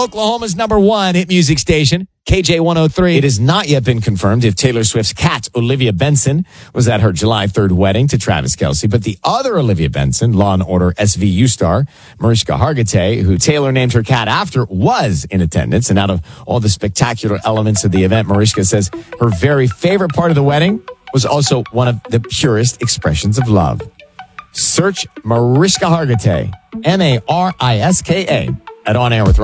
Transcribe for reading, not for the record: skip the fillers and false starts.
Oklahoma's #1 hit music station, KJ103. It has not yet been confirmed if Taylor Swift's cat, Olivia Benson, was at her July 3rd wedding to Travis Kelce. But the other Olivia Benson, Law & Order SVU star, Mariska Hargitay, who Taylor named her cat after, was in attendance. And out of all the spectacular elements of the event, Mariska says her very favorite part of the wedding was also one of the purest expressions of love. Search Mariska Hargitay, Mariska, at On Air with